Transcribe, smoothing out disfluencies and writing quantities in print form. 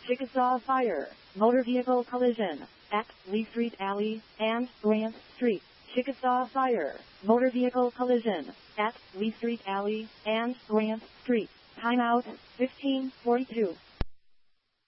Chickasaw Fire, motor vehicle collision, at Lee Street Alley and Grant Street. Chickasaw Fire, motor vehicle collision, at Lee Street Alley and Grant Street. Timeout, 15:42.